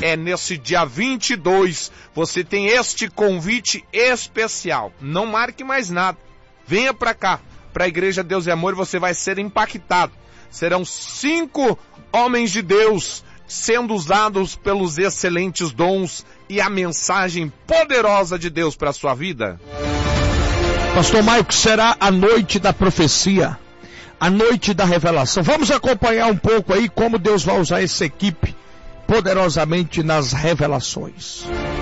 nesse dia 22, você tem este convite especial. Não marque mais nada. Venha para cá, para a Igreja Deus e Amor, e você vai ser impactado. Serão 5 homens de Deus sendo usados pelos excelentes dons e a mensagem poderosa de Deus para a sua vida. Pastor Maico, será a noite da profecia, a noite da revelação. Vamos acompanhar um pouco aí como Deus vai usar essa equipe poderosamente nas revelações.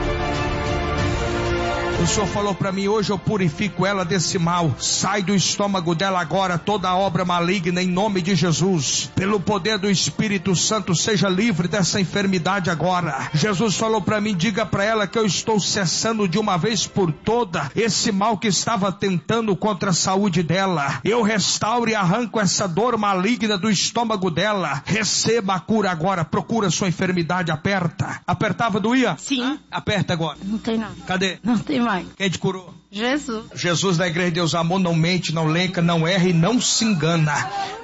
O Senhor falou para mim, hoje eu purifico ela desse mal. Sai do estômago dela agora toda obra maligna em nome de Jesus. Pelo poder do Espírito Santo, seja livre dessa enfermidade agora. Jesus falou para mim, diga para ela que eu estou cessando de uma vez por toda esse mal que estava tentando contra a saúde dela. Eu restauro e arranco essa dor maligna do estômago dela. Receba a cura agora. Procura sua enfermidade, aperta. Apertava, doía? Sim. Aperta agora. Não tem não. Cadê? Não tem mais. Quem te curou? Jesus. Jesus da Igreja de Deus Amor não mente, não lenca, não erra e não se engana.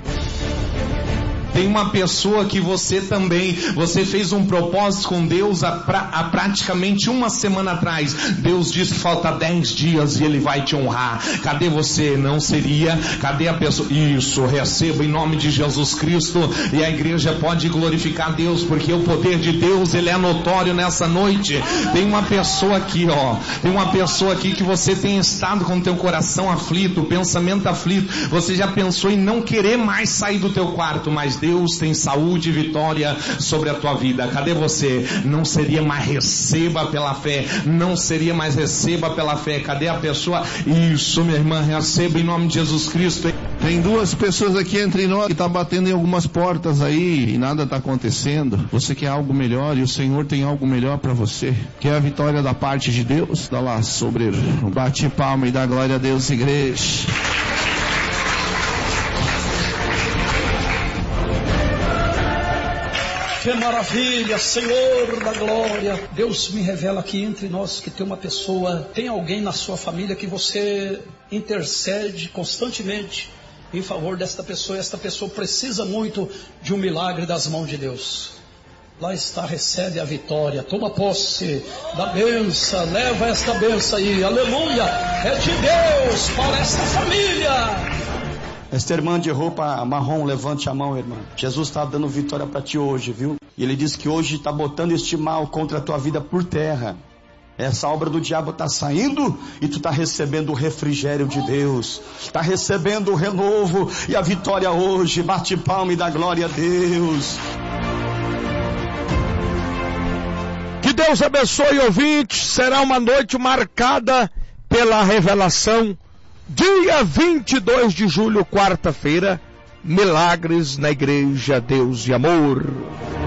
Tem uma pessoa que você fez um propósito com Deus há praticamente uma semana atrás. Deus disse que falta 10 dias e Ele vai te honrar. Cadê você? Não seria? Cadê a pessoa? Isso, receba em nome de Jesus Cristo. E a igreja pode glorificar Deus, porque o poder de Deus, Ele é notório nessa noite. Tem uma pessoa aqui, tem uma pessoa aqui que você tem estado com o teu coração aflito, o pensamento aflito. Você já pensou em não querer mais sair do teu quarto, mas Deus tem saúde e vitória sobre a tua vida. Cadê você? Não seria mais, receba pela fé. Não seria mais, receba pela fé. Cadê a pessoa? Isso, minha irmã, receba em nome de Jesus Cristo. Tem 2 pessoas aqui entre nós que estão batendo em algumas portas aí e nada está acontecendo. Você quer algo melhor e o Senhor tem algo melhor para você. Quer a vitória da parte de Deus? Dá lá, sobreiro. Bate palma e dá glória a Deus, igreja. Que maravilha, Senhor da glória. Deus me revela aqui entre nós que tem uma pessoa, tem alguém na sua família que você intercede constantemente em favor desta pessoa. E esta pessoa precisa muito de um milagre das mãos de Deus. Lá está, recebe a vitória, toma posse da bênção, leva esta bênção aí, aleluia, é de Deus para esta família. Esta irmã de roupa marrom, levante a mão, irmã. Jesus está dando vitória para ti hoje, viu? E Ele diz que hoje está botando este mal contra a tua vida por terra. Essa obra do diabo está saindo e tu está recebendo o refrigério de Deus. Está recebendo o renovo e a vitória hoje. Bate palma e dá glória a Deus. Que Deus abençoe, ouvintes. Será uma noite marcada pela revelação. Dia 22 de julho, quarta-feira, milagres na Igreja Deus e Amor.